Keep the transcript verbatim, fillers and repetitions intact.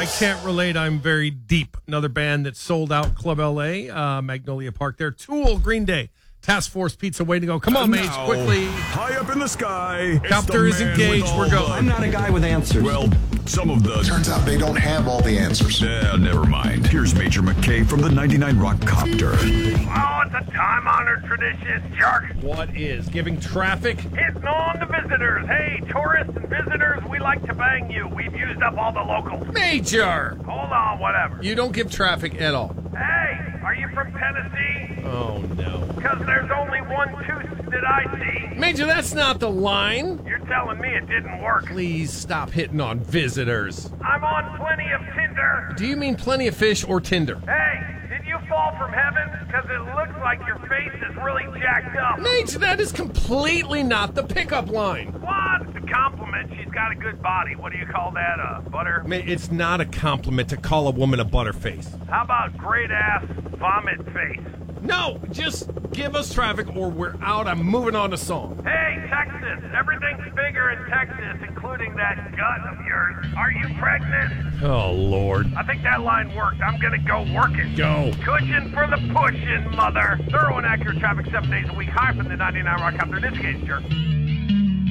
I can't relate. I'm very deep. Another band that sold out Club L A, uh, Magnolia Park there. Tool, Green Day, Task Force Pizza, way to go. Come on, Now, mates, quickly. High up in the sky. Copter is engaged. We're going. I'm not a guy with answers. Well, some of the... Turns out they don't have all the answers. Yeah, never mind. Here's Major McKay from the ninety-nine Rock Copter. Oh, it's a time-honored tradition, jerk. What is? Giving traffic? Hitting on the visitors. Hey, tourists and visitors, we like to bang you. We've used up all the locals. Major! Hold on, whatever. You don't give traffic at all. Hey, are you from Tennessee? Oh, no. Because there's only one tooth that I see. Major, that's not the line. You're telling me it didn't work. Please stop hitting on visitors. I'm on plenty of Tinder. Do you mean plenty of fish or Tinder? Hey, did you fall from heaven? Because it looks like your face is really jacked up. Major, that is completely not the pickup line. What? It's a compliment. She's got a good body. What do you call that, uh, butter? Ma- It's not a compliment to call a woman a butterface. How about great-ass vomit face? No, just give us traffic or we're out. I'm moving on to song. Hey, Texas. Everything's bigger in Texas, including that gut of yours. Are you pregnant? Oh, Lord. I think that line worked. I'm gonna go work it. Go. Cushion for the pushing, mother. Thorough and accurate traffic seven days a week. High from the ninety-nine Rock Copter. This case, jerk.